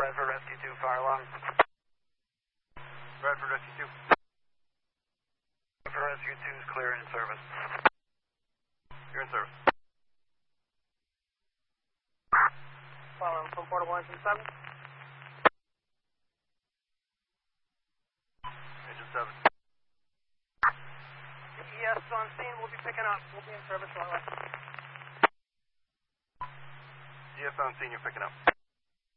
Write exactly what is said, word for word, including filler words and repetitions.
Bradford Rescue two, fire alarm. Bradford Rescue two. Bradford Rescue two is clear in service. You're in service. Fire alarm from portable engine seven. Engine seven. E S on scene, we'll be picking up. We'll be in service shortly. E S on scene, you're picking up.